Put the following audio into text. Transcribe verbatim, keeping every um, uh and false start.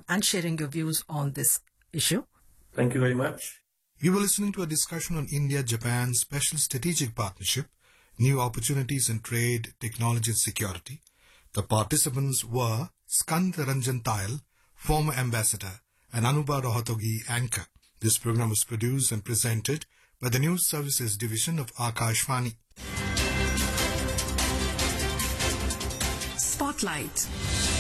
time and sharing your views on this issue. Thank you very much. You were listening to a discussion on India-Japan Special Strategic Partnership, New Opportunities in Trade, Technology and Security. The participants were Skand Ranjan Tayal, former ambassador, and Anubha Rohatgi, anchor. This program was produced and presented by the News Services Division of Akashvani. Spotlight.